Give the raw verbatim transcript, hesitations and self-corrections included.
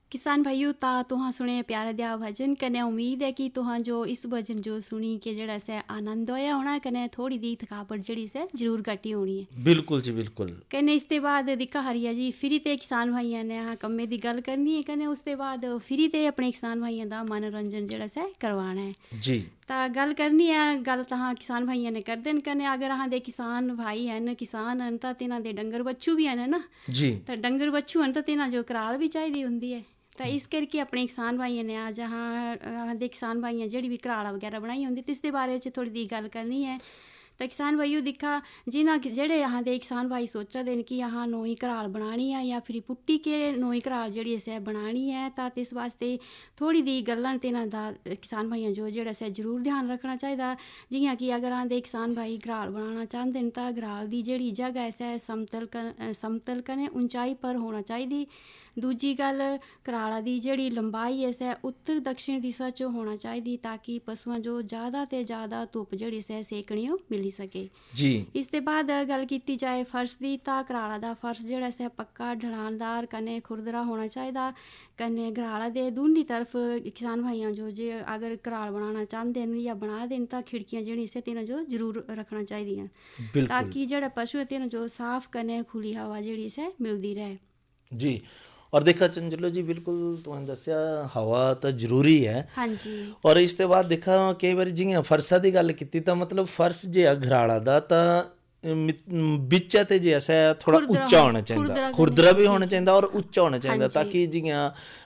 किसान भाइयों ता तुहां सुने प्यारे दिया भजन कने उम्मीद है कि तुहां जो इस भजन जो सुनी के जेड़ा से आनंद होया होना कने थोड़ी दी थकावट जेड़ी से जरूर घटी होनी है। बिल्कुल जी बिल्कुल। कने इसते बाद दिक्खा हरिया जी फिरी ते किसान भाइयों ने आ कम्मे दी गल करनी है कने उसते बाद फिरी ते अपने किसान भाइयों दा मनोरंजन जेड़ा से करवाना है जी। ता गल करनी है गल तहां किसान भाइयों ने करदे न कने अगर अहां दे किसान भाई हैं किसान हैं तां तिन्हां दे डंगर बच्चू भी हैं ना जी। तां डंगर बच्चू हैं तां तिन्हां जो कराल भी चाहिदी हुंदी है तो इस करके अपने किसान भाइयों ने अज हाँ दे किसान भाइयों जेह्ड़ी भी घराला वगैरह बनाई होंदी ते इसदे बारे च थोड़ी दी गल करनी है। तो किसान भाइयों दिक्खा जिन्हां जेह्ड़े अहां दे किसान भाई सोचा दे न कि अहां नोई घराल बनानी है या फिर पुट्टी के नोई घराल जेह्ड़ी असें बनानी है तां इस वास्ते थोड़ी दी गल्लां तिन्हां दा किसान भाइयों जो जेह्ड़ा असें जरूर ध्यान रखना चाहिदा। जियां कि अगर अहां दे किसान भाई घराल बनाना चाहंदे न तां घराल दी जेह्ड़ी जगह असें समतल समतल कने ऊंचाई पर होना चाहिदी। दूजी गल घराला दी जेह्ड़ी लंबाई ऐ उत्तर दक्षिण दिशा च होना चाहिदी ताकि पशुआं जो ज़्यादा ते ज़्यादा धुप्प जेह्ड़ी से सेकनी मिली सके जी। इसदे बाद गल कीती जाए फर्श दी तां घराला दा फर्श जेह्ड़ा से पक्का ढलानदार कन्नै खुरदरा होना चाहिदा कन्नै घराला दे दूनी तरफ किसान भाइयां जो जे अगर घराल बनाना चाहंदे न या बना दे न तां खिड़कियां जेह्ड़ी से तिन्हां जो जरूर रखना चाहिदियां ताकि जेह्ड़ा पशु तिन्हां जो साफ कन्नै खुली हवा जेह्ड़ी से मिलदी रहे। जी। और देखा चंचलो जी बिल्कुल तुहां दस्सिया हवा तो जरूरी है। हाँ जी। और इस ते बाद देखा कई बार जियां फर्शा की गल की तो मतलब फर्श जे घराला दा तां बिच ते जे ऐसा थोड़ा उच्चा होना चाहिए खुरदरा भी होना चाहिए और उच्चा होना चाहिए ताकि जियां